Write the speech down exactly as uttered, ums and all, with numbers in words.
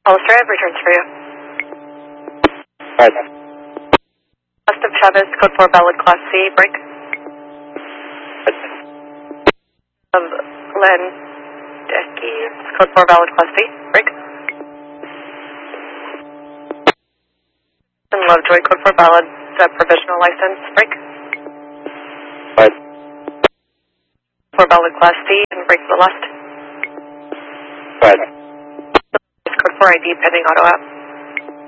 Hollister, I have returns for you. Right. West of Chavez, code four valid class C, break. Of Landecki, code four valid class C, break. And Lovejoy, code four valid uh, provisional license, break. Right. four valid class C, and break to the left. Right. Code four I D pending auto app.